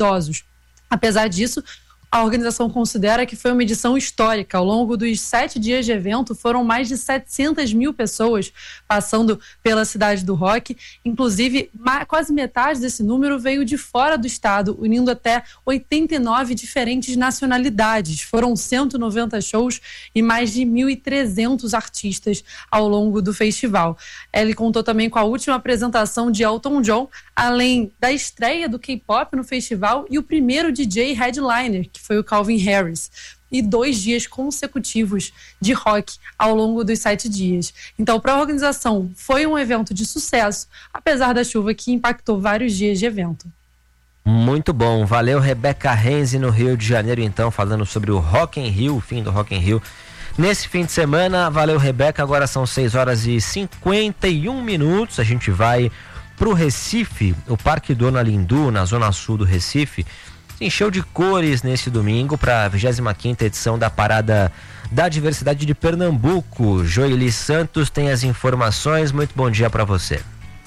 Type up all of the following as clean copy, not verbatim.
idosos. Apesar disso, a organização considera que foi uma edição histórica. Ao longo dos 7 dias de evento, foram mais de 700 mil pessoas passando pela cidade do rock. Inclusive, quase metade desse número veio de fora do estado, unindo até 89 diferentes nacionalidades. Foram 190 shows e mais de 1.300 artistas ao longo do festival. Ele contou também com a última apresentação de Elton John, além da estreia do K-pop no festival e o primeiro DJ headliner, que foi o Calvin Harris, e 2 dias consecutivos de rock ao longo dos 7 dias. Então, para a organização, foi um evento de sucesso, apesar da chuva que impactou vários dias de evento. Muito bom, valeu Rebeca Renzi no Rio de Janeiro, então, falando sobre o Rock in Rio, o fim do Rock in Rio nesse fim de semana. Valeu, Rebeca. Agora são 6h51, a gente vai pro Recife. O Parque Dona Lindu, na zona sul do Recife, se encheu de cores nesse domingo para a 25ª edição da Parada da Diversidade de Pernambuco. Joeli Santos tem as informações. Muito bom dia para você.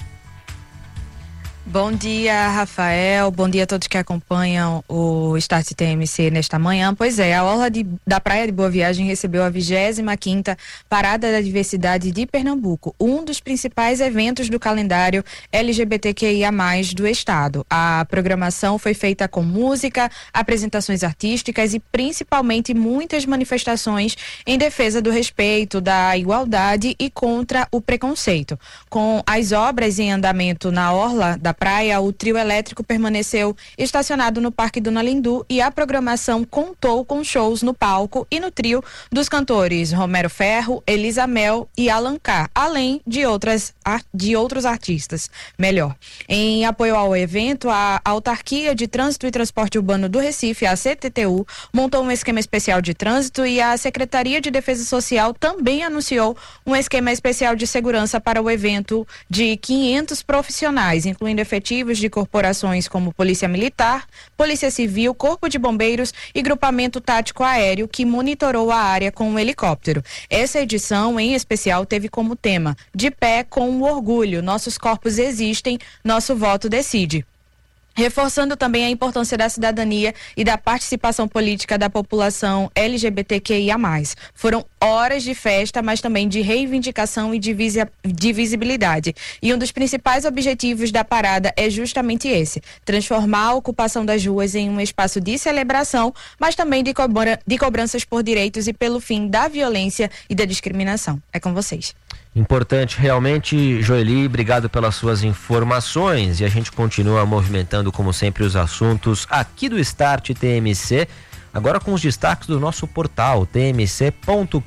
Bom dia, Rafael. Bom dia a todos que acompanham o Start TMC nesta manhã. Pois é, a orla da Praia de Boa Viagem recebeu a 25ª Parada da Diversidade de Pernambuco, um dos principais eventos do calendário LGBTQIA+, do estado. A programação foi feita com música, apresentações artísticas e principalmente muitas manifestações em defesa do respeito, da igualdade e contra o preconceito. Com as obras em andamento na orla da praia, o trio elétrico permaneceu estacionado no Parque Dona Lindu e a programação contou com shows no palco e no trio dos cantores Romero Ferro, Elisa Mel e Alan K, além de outros artistas. Em apoio ao evento, a Autarquia de Trânsito e Transporte Urbano do Recife, a CTTU, montou um esquema especial de trânsito e a Secretaria de Defesa Social também anunciou um esquema especial de segurança para o evento de 500 profissionais, incluindo efetivos de corporações como Polícia Militar, Polícia Civil, Corpo de Bombeiros e Grupamento Tático Aéreo, que monitorou a área com um helicóptero. Essa edição, em especial, teve como tema: de pé com o orgulho, nossos corpos existem, nosso voto decide. Reforçando também a importância da cidadania e da participação política da população LGBTQIA+. Foram horas de festa, mas também de reivindicação e de visibilidade. E um dos principais objetivos da parada é justamente esse: transformar a ocupação das ruas em um espaço de celebração, mas também de cobranças por direitos e pelo fim da violência e da discriminação. É com vocês. Importante realmente, Joeli, obrigado pelas suas informações, e a gente continua movimentando como sempre os assuntos aqui do Start TMC, agora com os destaques do nosso portal tmc.com.br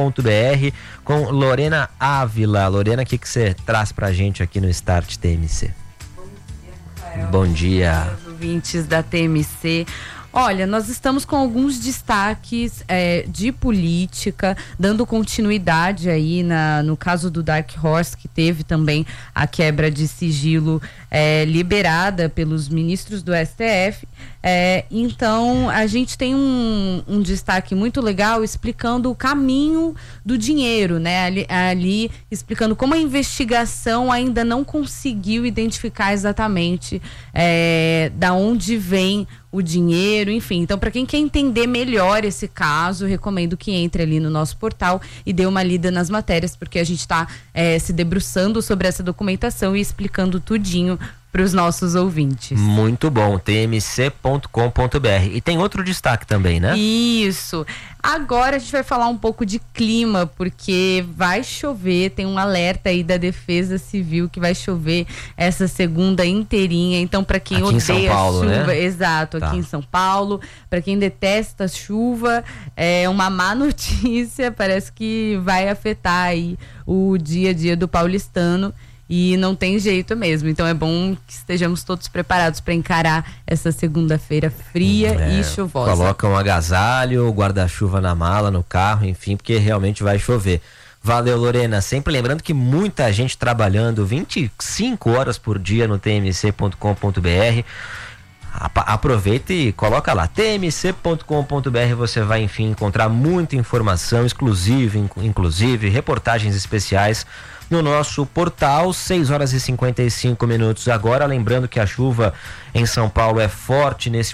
com Lorena Ávila. Lorena, o que você traz pra gente aqui no Start TMC? Bom dia, Rafael. Bom dia. Os ouvintes da TMC. Olha, nós estamos com alguns destaques de política, dando continuidade aí no caso do Dark Horse, que teve também a quebra de sigilo liberada pelos ministros do STF. Então, a gente tem um destaque muito legal explicando o caminho do dinheiro, né? Ali explicando como a investigação ainda não conseguiu identificar exatamente da onde vem o dinheiro, enfim. Então, para quem quer entender melhor esse caso, recomendo que entre ali no nosso portal e dê uma lida nas matérias, porque a gente está se debruçando sobre essa documentação e explicando tudinho para os nossos ouvintes. Muito bom, tmc.com.br. E tem outro destaque também, né? Isso. Agora a gente vai falar um pouco de clima, porque vai chover, tem um alerta aí da Defesa Civil que vai chover essa segunda inteirinha. Então, para quem aqui odeia em São Paulo, chuva, né? Exato, Tá. Aqui em São Paulo, para quem detesta chuva, é uma má notícia, parece que vai afetar aí o dia a dia do paulistano. E não tem jeito mesmo, então é bom que estejamos todos preparados para encarar essa segunda-feira fria e chuvosa. Coloca um agasalho, guarda-chuva na mala, no carro, enfim, porque realmente vai chover. Valeu, Lorena. Sempre lembrando que muita gente trabalhando 25 horas por dia no tmc.com.br. aproveita e coloca lá, tmc.com.br, você vai, enfim, encontrar muita informação exclusiva, inclusive reportagens especiais no nosso portal. 6 horas e 55 minutos agora, lembrando que a chuva em São Paulo é forte nesse